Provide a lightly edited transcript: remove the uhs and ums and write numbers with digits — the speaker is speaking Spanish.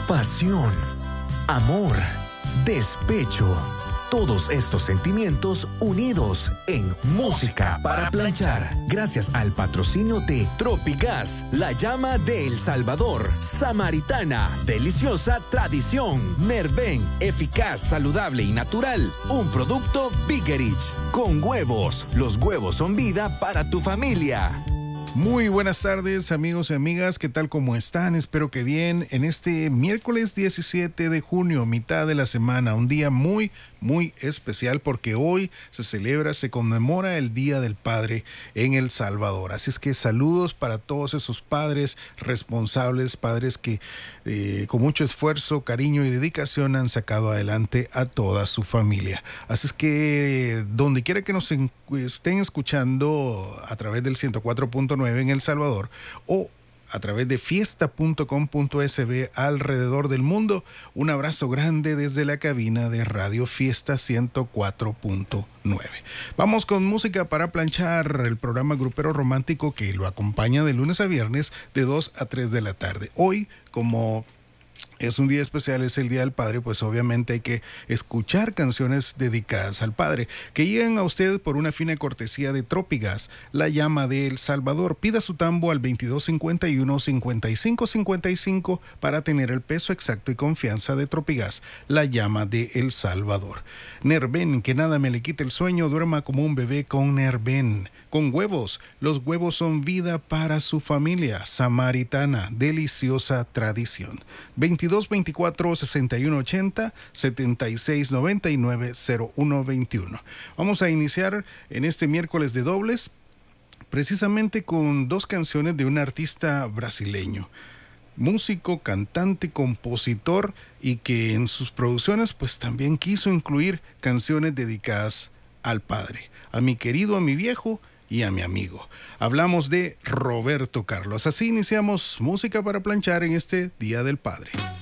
pasión, amor, despecho. Todos estos sentimientos unidos en Música para Planchar. Gracias al patrocinio de Tropigas, la llama de El Salvador. Samaritana, deliciosa tradición. Nerven, eficaz, saludable y natural. Un producto Biggerich. Con huevos. Los huevos son vida para tu familia. Muy buenas tardes, amigos y amigas, ¿qué tal? ¿Cómo están? Espero que bien. En este miércoles 17 de junio, mitad de la semana, un día muy especial porque hoy se conmemora el Día del Padre en El Salvador. Así es que saludos para todos esos padres responsables, padres que con mucho esfuerzo, cariño y dedicación han sacado adelante a toda su familia. Así es que donde quiera que nos estén escuchando a través del 104.9 en El Salvador o a través de fiesta.com.sb alrededor del mundo, un abrazo grande desde la cabina de Radio Fiesta 104.9. Vamos con música para planchar, el programa grupero romántico que lo acompaña de lunes a viernes de 2 a 3 de la tarde. Hoy, como es un día especial, es el Día del Padre, pues obviamente hay que escuchar canciones dedicadas al Padre, que lleguen a usted por una fina cortesía de Tropigas, la llama de El Salvador. Pida su tambo al 2251-5555 para tener el peso exacto y confianza de Tropigas, la llama de El Salvador. Nerven, que nada me le quite el sueño, duerma como un bebé con Nerven. Con huevos, los huevos son vida para su familia. Samaritana, deliciosa tradición. 2224-6180, 7699-0121. Vamos a iniciar en este miércoles de dobles, precisamente con dos canciones de un artista brasileño, músico, cantante, compositor, y que en sus producciones pues también quiso incluir canciones dedicadas al padre, a mi querido, a mi viejo y a mi amigo. Hablamos de Roberto Carlos. Así iniciamos Música para Planchar en este Día del Padre.